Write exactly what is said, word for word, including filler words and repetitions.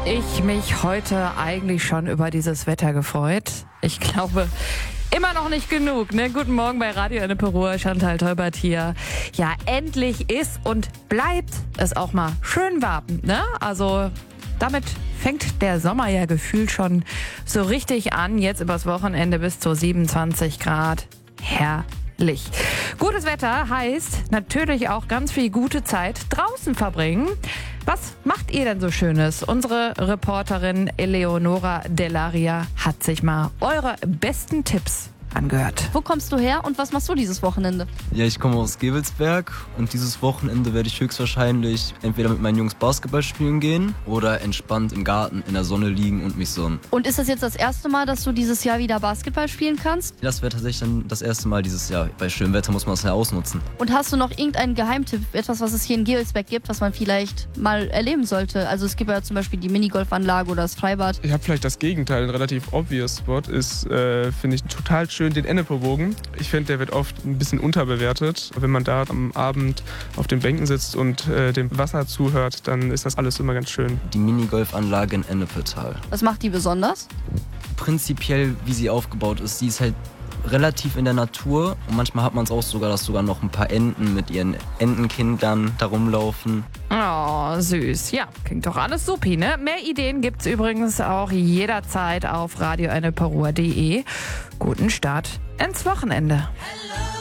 ich mich heute eigentlich schon über dieses Wetter gefreut? Ich glaube, immer noch nicht genug, ne? Guten Morgen bei Radio Ennepe Ruhr, Chantal Teubert hier. Ja, endlich ist und bleibt es auch mal schön warm, ne? Also damit fängt der Sommer ja gefühlt schon so richtig an. Jetzt übers Wochenende bis zu siebenundzwanzig Grad. Herrlich. Gutes Wetter heißt natürlich auch ganz viel gute Zeit draußen verbringen. Was macht ihr denn so Schönes? Unsere Reporterin Eleonora Delaria hat sich mal eure besten Tipps angehört. Wo kommst du her und was machst du dieses Wochenende? Ja, ich komme aus Gevelsberg und dieses Wochenende werde ich höchstwahrscheinlich entweder mit meinen Jungs Basketball spielen gehen oder entspannt im Garten in der Sonne liegen und mich sonnen. Und ist das jetzt das erste Mal, dass du dieses Jahr wieder Basketball spielen kannst? Das wäre tatsächlich dann das erste Mal dieses Jahr. Bei schönem Wetter muss man es ja ausnutzen. Und hast du noch irgendeinen Geheimtipp, etwas, was es hier in Gevelsberg gibt, was man vielleicht mal erleben sollte? Also es gibt ja zum Beispiel die Minigolfanlage oder das Freibad. Ich habe vielleicht das Gegenteil, ein relativ obvious Spot ist, äh, finde ich total schön, den Ennepe-Bogen. Ich finde, der wird oft ein bisschen unterbewertet. Wenn man da am Abend auf den Bänken sitzt und äh, dem Wasser zuhört, dann ist das alles immer ganz schön. Die Minigolfanlage in Ennepetal. Was macht die besonders? Prinzipiell, wie sie aufgebaut ist, sie ist halt relativ in der Natur und manchmal hat man es auch sogar, dass sogar noch ein paar Enten mit ihren Entenkindern da rumlaufen. Oh, süß. Ja, klingt doch alles supi, ne? Mehr Ideen gibt's übrigens auch jederzeit auf radio ennepe ruhr punkt de. Guten Start ins Wochenende.